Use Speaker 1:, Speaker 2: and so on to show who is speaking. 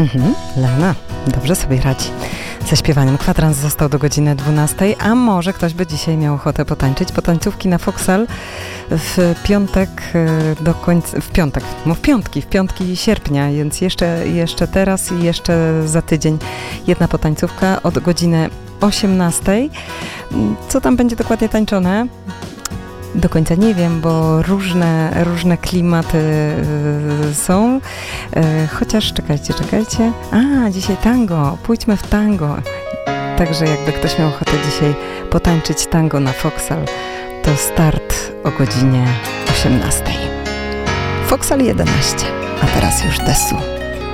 Speaker 1: Lena dobrze sobie radzi ze śpiewaniem. Kwadrans został do godziny 12, a może ktoś by dzisiaj miał ochotę potańczyć. Potańcówki na Foksal w piątek do końca, w piątki sierpnia, więc jeszcze teraz i jeszcze za tydzień jedna potańcówka od godziny 18. Co tam będzie dokładnie tańczone? Do końca nie wiem, bo różne klimaty są. Chociaż czekajcie. Dzisiaj tango. Pójdźmy w tango. Także jakby ktoś miał ochotę dzisiaj potańczyć tango na Foksal, to start o godzinie 18. Foksal 11, a teraz już Desu.